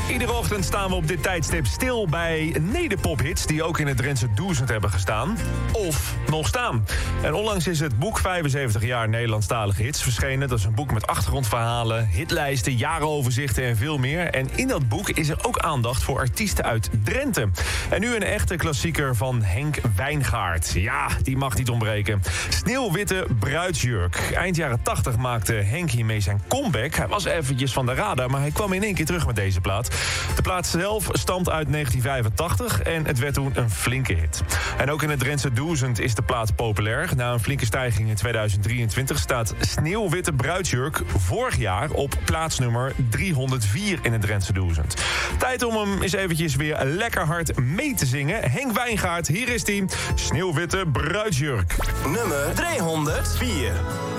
Iedere ochtend staan we op dit tijdstip stil bij nederpophits die ook in het Drentse Duizend hebben gestaan. Of nog staan. En onlangs is het boek 75 jaar Nederlandstalige hits verschenen. Dat is een boek met achtergrondverhalen, hitlijsten, jarenoverzichten en veel meer. En in dat boek is er ook aandacht voor artiesten uit Drenthe. En nu een echte klassieker van Henk Wijngaard. Ja, die mag niet ontbreken. Sneeuwwitte bruidsjurk. Eind jaren 80 maakte Henk hiermee zijn comeback. Hij was eventjes van de radar, maar hij kwam in één keer terug met deze plaat. De plaat zelf stamt uit 1985 en het werd toen een flinke hit. En ook in het Drentse Duizend is de plaat populair. Na een flinke stijging in 2023 staat Sneeuwwitte bruidsjurk vorig jaar op plaatsnummer 304 in het Drentse Duizend. Tijd om hem eens eventjes weer lekker hard mee te zingen. Henk Wijngaard, hier is hij. Sneeuwwitte bruidsjurk. Nummer 304.